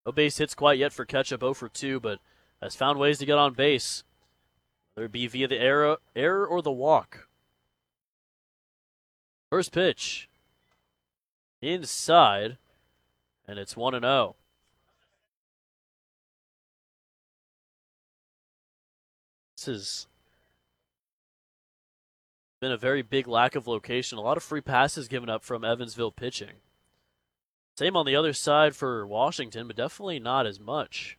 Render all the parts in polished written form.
No base hits quite yet for Ketchup, 0 for 2, but has found ways to get on base, whether it be via the error or the walk. First pitch. Inside, and it's 1-0. This has been a very big lack of location. A lot of free passes given up from Evansville pitching. Same on the other side for Washington, but definitely not as much.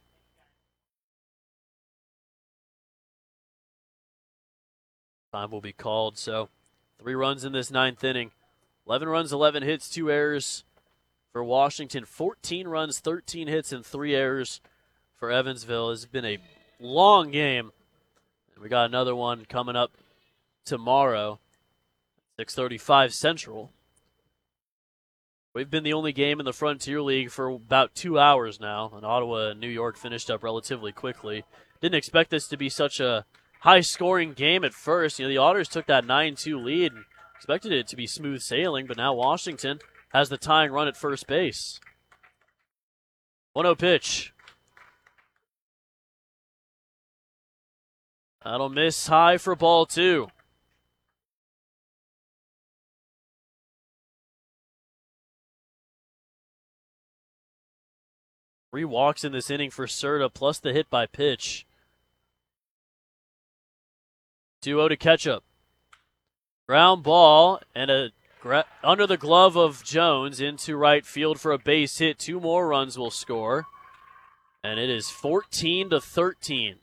Time will be called, so 3 runs in this 9th inning. 11 runs, 11 hits, 2 errors for Washington. 14 runs, 13 hits, and 3 errors for Evansville. It's been a long game. And we got another one coming up tomorrow, 6:35 Central. We've been the only game in the Frontier League for about 2 hours now, and Ottawa and New York finished up relatively quickly. Didn't expect this to be such a high-scoring game at first. The Otters took that 9-2 lead and expected it to be smooth sailing, but now Washington has the tying run at first base. 1-0 pitch. That'll miss high for ball 2. Three walks in this inning for Serta, plus the hit by pitch. 2-0 to Ketchup. Ground ball and under the glove of Jones into right field for a base hit. 2 more runs will score, and it is 14-13.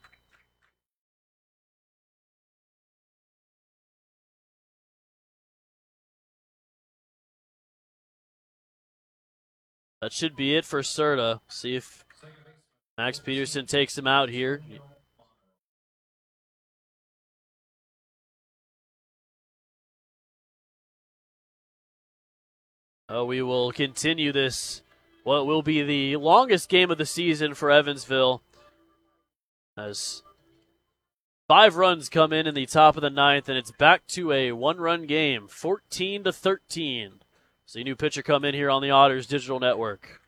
That should be it for Serta. See if Max Peterson takes him out here. We will continue this, what will be the longest game of the season for Evansville, as 5 runs come in the top of the 9th, and it's back to a 1-run game, 14-13. See a new pitcher come in here on the Otters Digital Network.